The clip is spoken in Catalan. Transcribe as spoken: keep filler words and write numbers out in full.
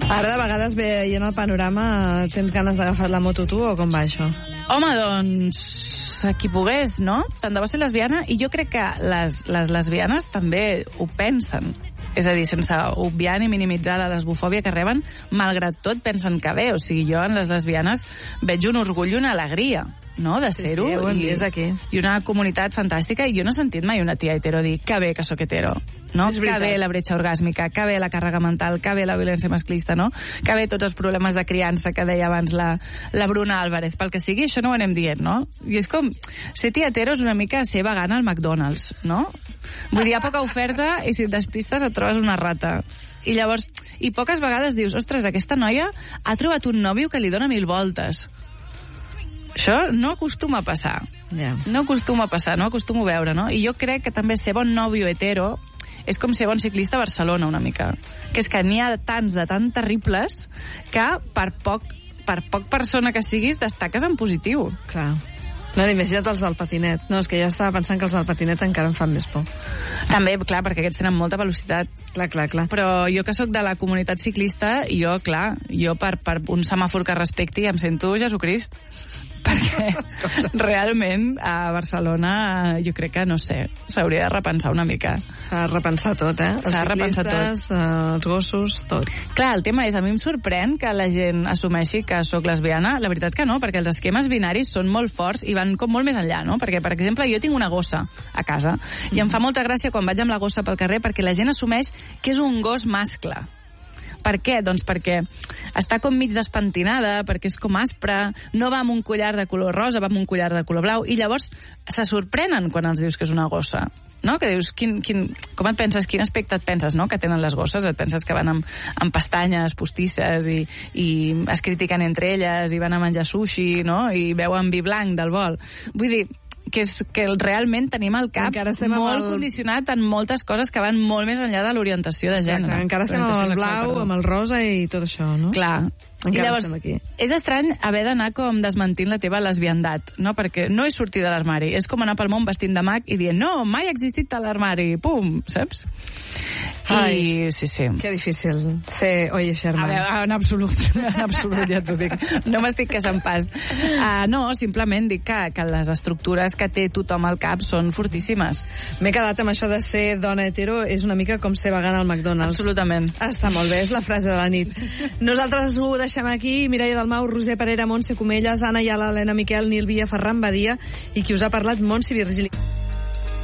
Ara, de vegades, veient el panorama, tens ganes d'agafar la moto tu o com va això? Home, doncs, qui pogués, no? Tant de bo ser lesbiana, i jo crec que les, les lesbianes també ho pensen. És a dir, sense obviar ni minimitzar la lesbofòbia que reben, malgrat tot pensen que bé. O sigui, jo en les lesbianes veig un orgull i una alegria, no?, de ser-ho. Sí, sí, ho hem i, vist aquí. I una comunitat fantàstica, i jo no he sentit mai una tia hetero dir que bé que sóc hetero, no? Que bé la bretxa orgàsmica, que bé la càrrega mental, que bé la violència masclista, no? Que bé tots els problemes de criança que deia abans la, la Bruna Álvarez. Pel que sigui, això no ho anem dient, no? I és com, ser tia hetero és una mica ser vegana al McDonald's, no? Vull dir, hi ha poca oferta i si et despistes et trobes una rata. I llavors, i poques vegades dius, ostres, aquesta noia ha trobat un nòvio que li dona mil voltes. Això no acostuma a passar. Yeah. No acostuma a passar, no acostuma a veure, no? I jo crec que també ser bon nòvio hetero és com ser bon ciclista a Barcelona, una mica. Que és que n'hi ha tants de tan terribles que per poc, per poc persona que siguis destaques en positiu. Clar. No, imagina't els del patinet. No, és que jo estava pensant que els del patinet encara em fan més por. També, clar, perquè aquests tenen molta velocitat. Clar, clar, clar. Però jo que sóc de la comunitat ciclista, jo, clar, jo per, per un semàfor que respecti em sento Jesucrist. Perquè realment a Barcelona jo crec que, no sé, s'hauria de repensar una mica. S'ha de repensar tot, eh? S'ha de repensar tot. Els ciclistes, els gossos, tot. Clar, el tema és, a mi em sorprèn que la gent assumeixi que sóc lesbiana. La veritat que no, perquè els esquemes binaris són molt forts i van com molt més enllà, no? Perquè, per exemple, jo tinc una gossa a casa i em fa molta gràcia quan vaig amb la gossa pel carrer perquè la gent assumeix que és un gos mascle. Per què? Doncs perquè està com mig despentinada, perquè és com aspre, no va amb un collar de color rosa, va amb un collar de color blau, i llavors se sorprenen quan els dius que és una gossa. No? Que dius, quin, quin, com et penses, quin aspecte et penses, no?, que tenen les gosses? Et penses que van amb, amb pestanyes postisses i, i es critiquen entre elles i van a menjar sushi, no?, i beuen vi blanc del vol. Vull dir, que és que realment tenim el cap molt el... condicionat en moltes coses que van molt més enllà de l'orientació de gènere. Exacte, encara estem amb el blau, perdó. Amb el rosa i tot això, no? Clar. Encara I llavors, estem aquí. És estrany haver d'anar com desmentint la teva lesbiandat, no? Perquè no és sortir de l'armari, és com anar pel món vestint de mag i dient, no, mai ha existit a l'armari, pum, saps? Ai, I sí, sí. Que difícil ser Oye Sherman. A veure, en absolut, en absolut, ja t'ho dic. No m'estic queixant pas. Uh, no, simplement dic que, que les estructures que té tothom al cap són fortíssimes. M'he quedat amb això de ser dona hetero, és una mica com ser vegana al McDonald's. Absolutament. Està molt bé, és la frase de la nit. Nosaltres ho deixem aquí. Mireia Dalmau, Roser Parera, Montse Comelles, Anna Iala, Helena Miquel, Nil Via, Ferran Badia i qui us ha parlat, Montse Virgili.